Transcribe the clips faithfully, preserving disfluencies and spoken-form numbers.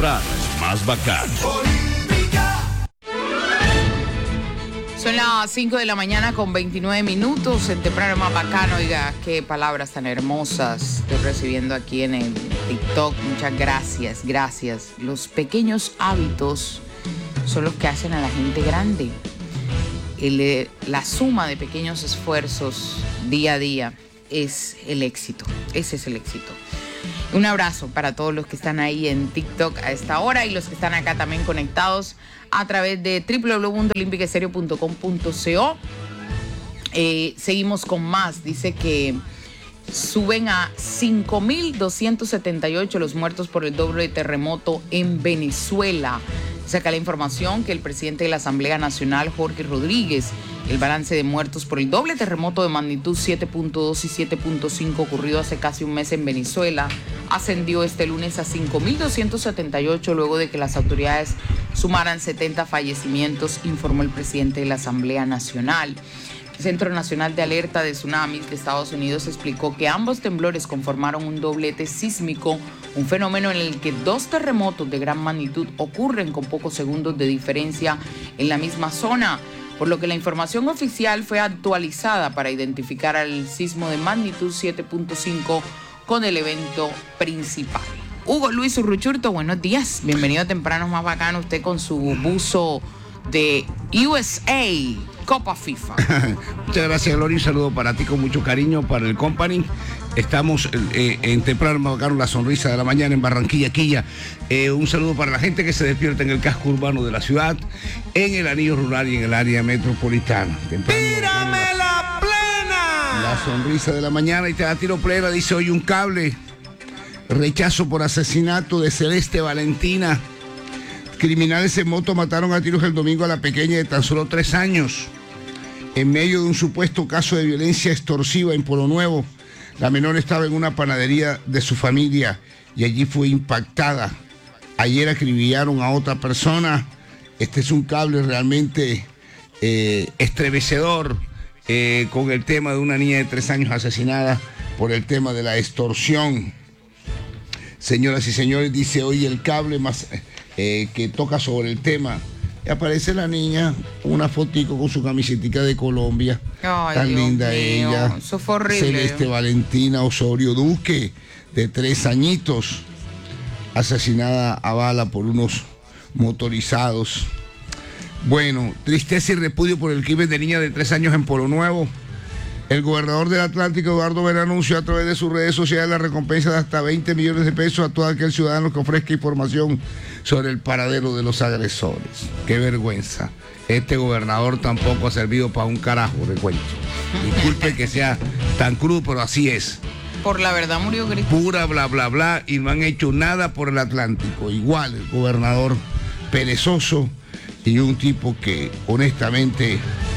temprano es más bacano. Son las cinco de la mañana con veintinueve minutos, en temprano más bacano. Oiga, qué palabras tan hermosas estoy recibiendo aquí en el TikTok. Muchas gracias, gracias. Los pequeños hábitos son los que hacen a la gente grande. El, la suma de pequeños esfuerzos día a día es el éxito. Ese es el éxito. Un abrazo para todos los que están ahí en TikTok a esta hora y los que están acá también conectados a través de doble u doble u doble u punto olímpica estéreo punto com punto co. Eh, seguimos con más. Dice que suben a cinco mil doscientos setenta y ocho los muertos por el doble terremoto en Venezuela. Saca la información que el presidente de la Asamblea Nacional, Jorge Rodríguez, el balance de muertos por el doble terremoto de magnitud siete punto dos y siete punto cinco ocurrido hace casi un mes en Venezuela ascendió este lunes a cinco mil doscientos setenta y ocho luego de que las autoridades sumaran setenta fallecimientos, informó el presidente de la Asamblea Nacional. El Centro Nacional de Alerta de Tsunamis de Estados Unidos explicó que ambos temblores conformaron un doblete sísmico, un fenómeno en el que dos terremotos de gran magnitud ocurren con pocos segundos de diferencia en la misma zona, por lo que la información oficial fue actualizada para identificar al sismo de magnitud siete punto cinco con el evento principal. Hugo Luis Urruchurto, buenos días. Bienvenido a Temprano Más Bacano, usted con su buzo de U S A Copa FIFA. Muchas gracias, Gloria. Un saludo para ti con mucho cariño, para el company. Estamos eh, en Temprano Más Bacano, la sonrisa de la mañana en Barranquilla, Quilla. Eh, un saludo para la gente que se despierta en el casco urbano de la ciudad, en el anillo rural y en el área metropolitana. Temprano, ¡Tírame la, la plena! La sonrisa de la mañana y te la tiro plena. Dice hoy un cable. Rechazo por asesinato de Celeste Valentina. Criminales en moto mataron a tiros el domingo a la pequeña de tan solo tres años. En medio de un supuesto caso de violencia extorsiva en Polo Nuevo, la menor estaba en una panadería de su familia y allí fue impactada. Ayer acribillaron a otra persona. Este es un cable realmente eh, estremecedor eh, con el tema de una niña de tres años asesinada por el tema de la extorsión. Señoras y señores, dice hoy el cable más... Eh, que toca sobre el tema. Y aparece la niña, una fotico con su camisetica de Colombia. Ay, tan Dios linda mío, ella. eso fue horrible. Celeste Valentina Osorio Duque, de tres añitos, asesinada a bala por unos motorizados. Bueno, tristeza y repudio por el crimen de niña de tres años en Polo Nuevo. El gobernador del Atlántico, Eduardo Vera, anunció a través de sus redes sociales la recompensa de hasta veinte millones de pesos a todo aquel ciudadano que ofrezca información sobre el paradero de los agresores. Qué vergüenza. Este gobernador tampoco ha servido para un carajo, de cuento. Disculpe que sea tan crudo, pero así es. Por la verdad murió Cristo. Pura bla bla bla y no han hecho nada por el Atlántico. Igual el gobernador perezoso y un tipo que honestamente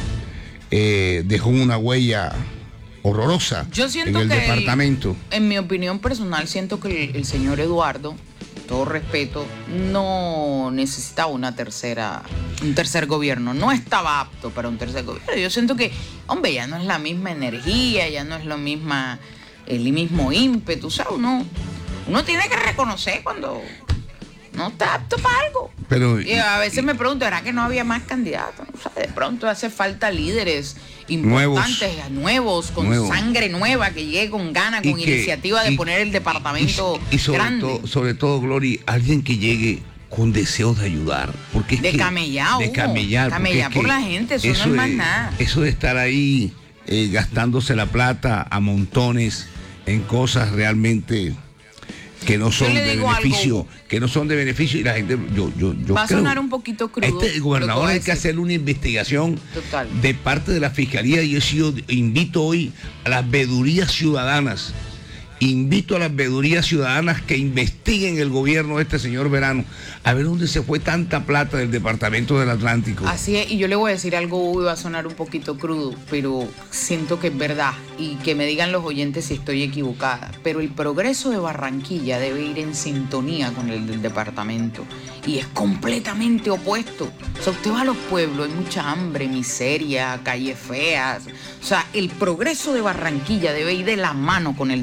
eh, dejó una huella horrorosa Yo siento en el que departamento. El, en mi opinión personal, siento que el, el señor Eduardo, todo respeto, no necesitaba una tercera, un tercer gobierno. No estaba apto para un tercer gobierno. Yo siento que, hombre, ya no es la misma energía, ya no es lo misma, el mismo ímpetu. O sea, uno, uno tiene que reconocer cuando no está apto para algo. Pero, y a veces me pregunto, ¿era que no había más candidatos? O sea, de pronto hace falta líderes importantes, nuevos, nuevos con nuevos. sangre nueva, que llegue con ganas, con que, iniciativa de y, poner el departamento y, y sobre grande. Todo, sobre todo, Glory, alguien que llegue con deseos de ayudar. Porque es de que, camellar, de camellar. Camellar por que la gente, eso, eso no es más de, nada. Eso de estar ahí eh, gastándose la plata a montones en cosas realmente que no son de beneficio, algo, que no son de beneficio y la gente, yo, yo, yo va a creo, sonar un poquito crudo. Este el gobernador hay que hacer una investigación Total. de parte de la fiscalía. Yo he sido, invito hoy a las veedurías ciudadanas, invito a las veedurías ciudadanas que investiguen el gobierno de este señor Verano, a ver dónde se fue tanta plata del departamento del Atlántico. Así es, y yo le voy a decir algo, Hugo, va a sonar un poquito crudo, pero siento que es verdad, y que me digan los oyentes si estoy equivocada, pero el progreso de Barranquilla debe ir en sintonía con el del departamento, y es completamente opuesto. O sea, usted va a los pueblos, hay mucha hambre, miseria, calles feas, o sea, el progreso de Barranquilla debe ir de la mano con el del mismo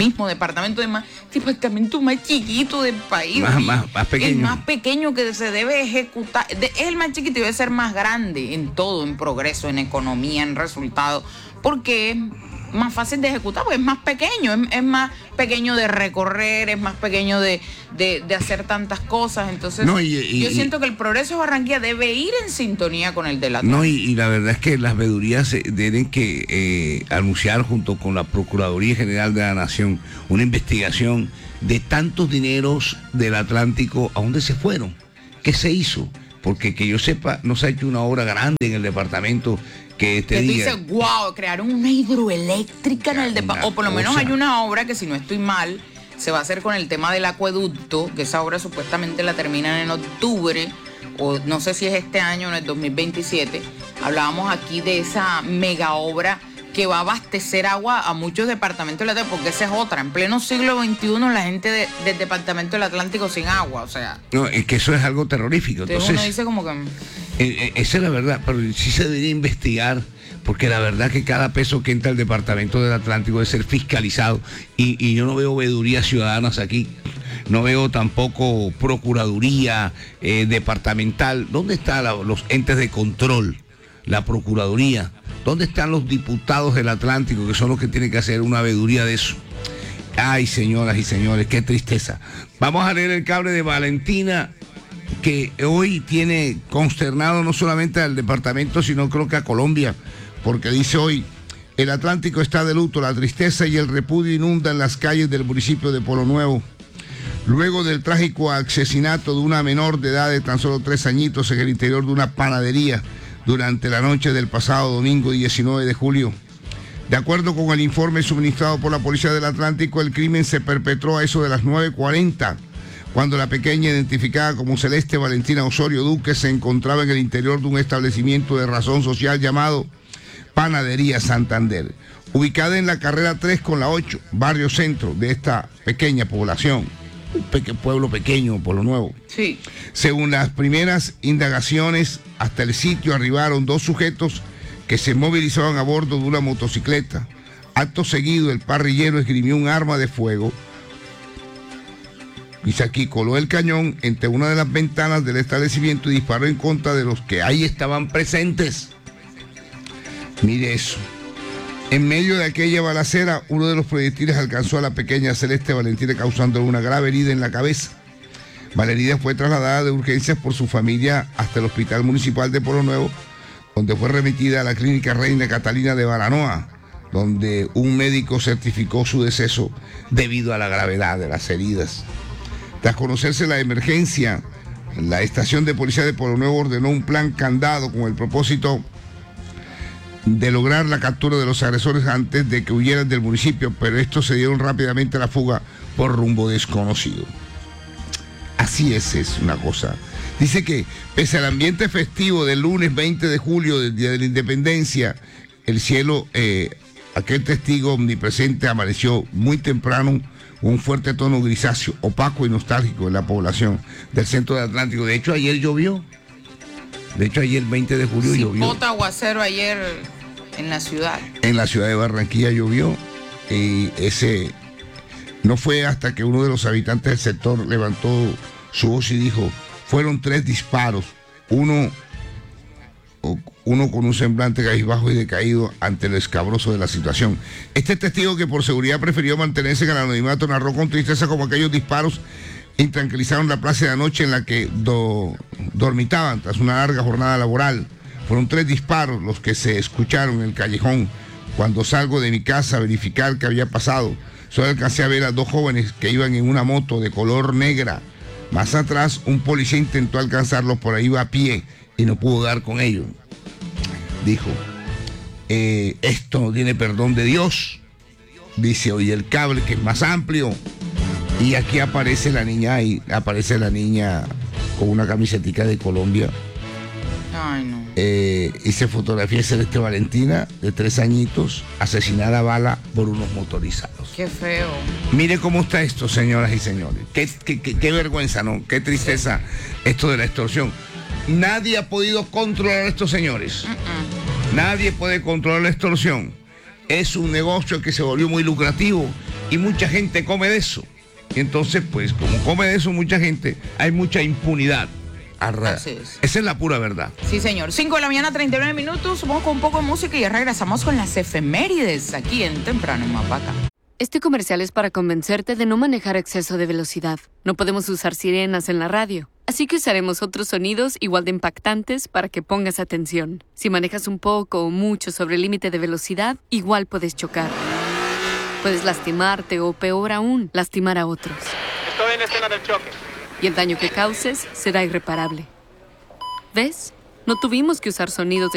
mismo departamento, es más departamento más chiquito del país. Más, más, más pequeño. El más pequeño que se debe ejecutar. Es el más chiquito y debe ser más grande en todo, en progreso, en economía, en resultados. Porque es más fácil de ejecutar, porque es más pequeño, es, es más pequeño de recorrer, es más pequeño de, de, de hacer tantas cosas. Entonces, no, y, y, yo y, siento que el progreso de Barranquilla debe ir en sintonía con el de la No, y, y la verdad es que las veedurías tienen que eh, anunciar junto con la Procuraduría General de la Nación una investigación de tantos dineros del Atlántico, ¿a dónde se fueron? ¿Qué se hizo? Porque que yo sepa, no se ha hecho una obra grande en el departamento que te que tú diga. dices, wow, crearon una hidroeléctrica en el departamento. O por lo menos cosa. Hay una obra que, si no estoy mal, se va a hacer con el tema del acueducto, que esa obra supuestamente la terminan en octubre, o no sé si es este año o en el dos mil veintisiete. Hablábamos aquí de esa mega obra que va a abastecer agua a muchos departamentos del Atlántico, porque esa es otra. En pleno siglo veintiuno, la gente de, del departamento del Atlántico sin agua, o sea. No, es que eso es algo terrorífico. Entonces, Entonces, uno dice como que... Eh, eh, esa es la verdad, pero sí se debería investigar, porque la verdad que cada peso que entra al departamento del Atlántico debe ser fiscalizado, y, y yo no veo veedurías ciudadanas aquí, no veo tampoco procuraduría eh, departamental. ¿Dónde están la, los entes de control? La procuraduría. ¿Dónde están los diputados del Atlántico, que son los que tienen que hacer una veeduría de eso? Ay, señoras y señores, qué tristeza. Vamos a leer el cable de Valentina, que hoy tiene consternado no solamente al departamento, sino creo que a Colombia, porque dice hoy: el Atlántico está de luto, la tristeza y el repudio inundan las calles del municipio de Polo Nuevo. Luego del trágico asesinato de una menor de edad de tan solo tres añitos en el interior de una panadería durante la noche del pasado domingo diecinueve de julio. De acuerdo con el informe suministrado por la Policía del Atlántico, el crimen se perpetró a eso de las nueve cuarenta, cuando la pequeña, identificada como Celeste Valentina Osorio Duque, se encontraba en el interior de un establecimiento de razón social llamado Panadería Santander, ubicada en la carrera tres con la ocho, barrio centro de esta pequeña población, un peque, pueblo pequeño, Polo Nuevo. Sí. Según las primeras indagaciones, hasta el sitio arribaron dos sujetos que se movilizaban a bordo de una motocicleta. Acto seguido, el parrillero esgrimió un arma de fuego. Dice aquí, coló el cañón entre una de las ventanas del establecimiento y disparó en contra de los que ahí estaban presentes. Mire eso. En medio de aquella balacera, uno de los proyectiles alcanzó a la pequeña Celeste Valentina, causando una grave herida en la cabeza. Valerida fue trasladada de urgencias por su familia hasta el Hospital Municipal de Polo Nuevo, donde fue remitida a la Clínica Reina Catalina de Baranoa, donde un médico certificó su deceso debido a la gravedad de las heridas. Tras conocerse la emergencia, la estación de policía de Polo Nuevo ordenó un plan candado con el propósito de lograr la captura de los agresores antes de que huyeran del municipio, pero estos se dieron rápidamente a la fuga por rumbo desconocido. Así es, es una cosa. Dice que pese al ambiente festivo del lunes veinte de julio, del Día de la Independencia, el cielo, eh, aquel testigo omnipresente, amaneció muy temprano con un fuerte tono grisáceo, opaco y nostálgico en la población del centro del Atlántico. De hecho, ayer llovió. De hecho, ayer veinte de julio sí, llovió. Bota aguacero ayer en la ciudad. En la ciudad de Barranquilla llovió, y ese no fue hasta que uno de los habitantes del sector levantó su voz y dijo: fueron tres disparos, uno, uno con un semblante cabizbajo y decaído ante lo escabroso de la situación. Este testigo, que por seguridad prefirió mantenerse en el anonimato, narró con tristeza como aquellos disparos intranquilizaron la plaza de la noche en la que do, dormitaban tras una larga jornada laboral. Fueron tres disparos los que se escucharon en el callejón. Cuando salgo de mi casa a verificar qué había pasado, solo alcancé a ver a dos jóvenes que iban en una moto de color negra. Más atrás, un policía intentó alcanzarlos, por ahí iba a pie y no pudo dar con ellos. Dijo, eh, esto no tiene perdón de Dios. Dice, oye, el cable, que es más amplio. Y aquí aparece la niña, y aparece la niña con una camisetica de Colombia. Ay, no. Eh, hice fotografía de Celeste Valentina, de tres añitos, asesinada a bala por unos motorizados. Qué feo. Mire cómo está esto, señoras y señores. Qué, qué, qué, qué vergüenza, ¿no? Qué tristeza esto de la extorsión. Nadie ha podido controlar a estos señores. Uh-uh. Nadie puede controlar la extorsión. Es un negocio que se volvió muy lucrativo y mucha gente come de eso. Y entonces, pues, como come de eso mucha gente, hay mucha impunidad. Así es. Esa es la pura verdad. Sí, señor. cinco de la mañana, treinta y nueve minutos. Vamos con un poco de música y ya regresamos con las efemérides aquí en Temprano en Mapaca. Este comercial es para convencerte de no manejar a exceso de velocidad. No podemos usar sirenas en la radio, así que usaremos otros sonidos igual de impactantes para que pongas atención. Si manejas un poco o mucho sobre el límite de velocidad, igual puedes chocar. Puedes lastimarte o, peor aún, lastimar a otros. Estoy en escena del choque. Y el daño que causes será irreparable. ¿Ves? No tuvimos que usar sonidos de